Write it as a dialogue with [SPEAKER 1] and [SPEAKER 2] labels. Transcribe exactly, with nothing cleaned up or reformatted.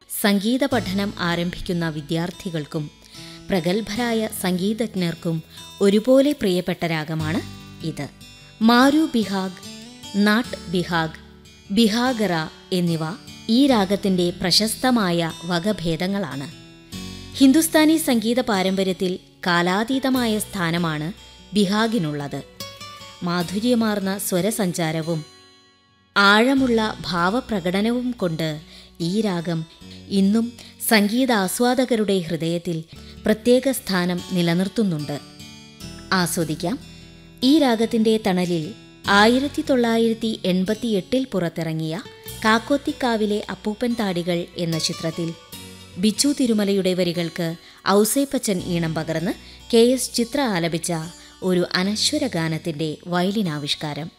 [SPEAKER 1] സംഗീത പഠനം ആരംഭിക്കുന്ന വിദ്യാർത്ഥികൾക്കും പ്രഗത്ഭരായ സംഗീതജ്ഞർക്കും ഒരുപോലെ പ്രിയപ്പെട്ട രാഗമാണ് ഇത്. മാരു ബിഹാഗ്, നാട്ട് ബിഹാഗ്, ബിഹാഗറ എന്നിവ ഈ രാഗത്തിൻ്റെ പ്രശസ്തമായ വകഭേദങ്ങളാണ്. ഹിന്ദുസ്ഥാനി സംഗീത പാരമ്പര്യത്തിൽ കാലാതീതമായ സ്ഥാനമാണ് ബിഹാഗിനുള്ളത്. മാധുര്യമാർന്ന സ്വരസഞ്ചാരവും ആഴമുള്ള ഭാവപ്രകടനവും കൊണ്ട് ഈ രാഗം ഇന്നും സംഗീതാസ്വാദകരുടെ ഹൃദയത്തിൽ പ്രത്യേക സ്ഥാനം നിലനിർത്തുന്നുണ്ട്. ആസ്വദിക്കാം. ഈ രാഗത്തിൻ്റെ തണലിൽ ആയിരത്തി തൊള്ളായിരത്തി എൺപത്തി എട്ടിൽ പുറത്തിറങ്ങിയ കാക്കോത്തിക്കാവിലെ അപ്പൂപ്പൻ താടികൾ എന്ന ചിത്രത്തിൽ ബിച്ചു തിരുമലയുടെ വരികൾക്ക് ഔസേപ്പച്ചൻ ഈണം പകർന്ന് കെ എസ് ചിത്ര ആലപിച്ച ഒരു അനശ്വര ഗാനത്തിൻ്റെ വയലിനാവിഷ്കാരം.